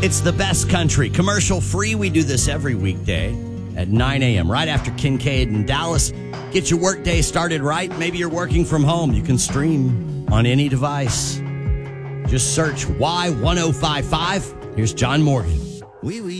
It's the best country. Commercial free. We do this every weekday at 9 a.m. right after Kincaid in Dallas. Get your workday started right. Maybe you're working from home. You can stream on any device. Just search Y1055. Here's John Morgan. Oui, oui.